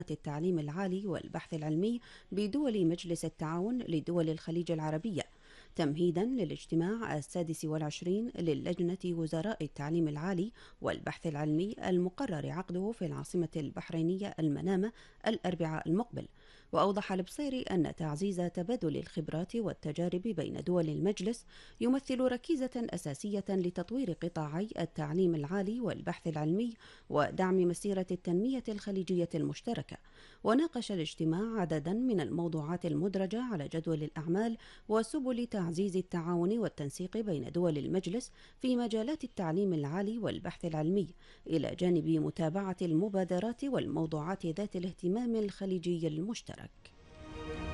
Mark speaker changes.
Speaker 1: التعليم العالي والبحث العلمي بدول مجلس التعاون لدول الخليج العربية، تمهيدا للاجتماع 26 للجنة وزراء التعليم العالي والبحث العلمي المقرر عقده في العاصمة البحرينية المنامة الأربعاء المقبل. وأوضح البصيري أن تعزيز تبادل الخبرات والتجارب بين دول المجلس يمثل ركيزة أساسية لتطوير قطاعي التعليم العالي والبحث العلمي ودعم مسيرة التنمية الخليجية المشتركة. وناقش الاجتماع عددا من الموضوعات المدرجة على جدول الأعمال وسبل تعزيز التعاون والتنسيق بين دول المجلس في مجالات التعليم العالي والبحث العلمي، إلى جانب متابعة المبادرات والموضوعات ذات الاهتمام الخليجي المشترك.